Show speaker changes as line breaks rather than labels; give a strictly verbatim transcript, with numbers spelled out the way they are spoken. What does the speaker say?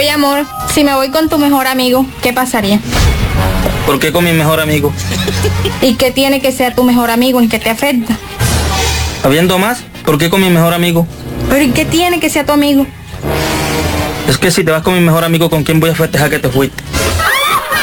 Oye, amor, si me voy con tu mejor amigo, ¿qué pasaría?
¿Por qué con mi mejor amigo?
¿Y qué tiene que ser tu mejor amigo? ¿En qué te afecta?
¿Habiendo más? ¿Por qué con mi mejor amigo?
¿Pero y qué tiene que sea tu amigo?
Es que si te vas con mi mejor amigo, ¿con quién voy a festejar que te fuiste?